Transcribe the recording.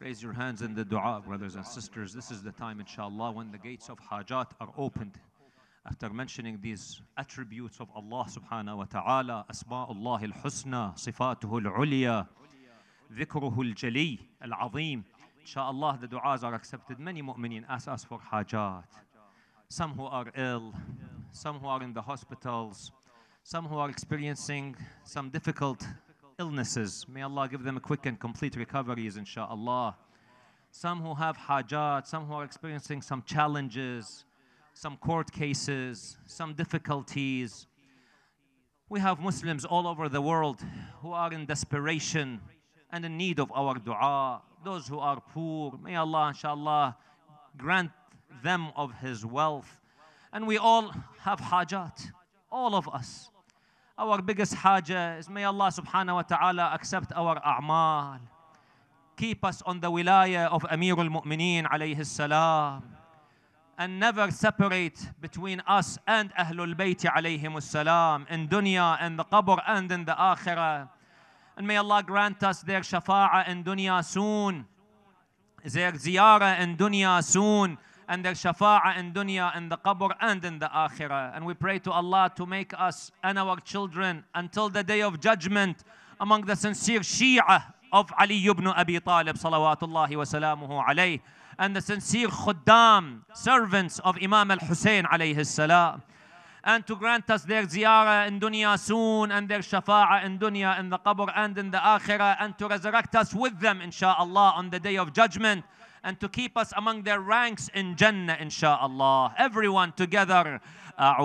Raise your hands in the dua, brothers and sisters. This is the time, inshallah, when the gates of hajat are opened. After mentioning these attributes of Allah subhanahu wa ta'ala, Asma'ullah al-Husna, Sifatuhu al-Ulya, Dhikruhu al-Jali, al-Azim. Inshallah, the du'as are accepted. Many mu'mineen ask us for hajat. Some who are ill, some who are in the hospitals, some who are experiencing some difficult illnesses. May Allah give them a quick and complete recoveries, inshallah. Some who have hajat, some who are experiencing some challenges, some court cases, some difficulties. We have Muslims all over the world who are in desperation and in need of our dua. Those who are poor, may Allah, inshallah, grant them of His wealth. And we all have hajat, all of us. Our biggest haja is may Allah subhanahu wa ta'ala accept our a'mal. Keep us on the wilayah of Amirul Mu'mineen alayhi salam. And never separate between us and Ahlul Bayt alayhim salam in dunya, in the qabr and in the akhirah. And may Allah grant us their shafa'ah in dunya soon, their ziyarah in dunya soon, and their shafa'ah in dunya, in the qabr and in the akhirah. And we pray to Allah to make us and our children until the day of judgment among the sincere Shia of Ali ibn Abi Talib salawatullahi wa salamuhu alayh, and the sincere khuddam, servants of Imam al-Hussein alayhi salam. And to grant us their ziyarah in dunya soon and their shafa'ah in dunya, in the qabr and in the akhirah, and to resurrect us with them insha'Allah on the day of judgment, and to keep us among their ranks in Jannah insha'Allah. Everyone together.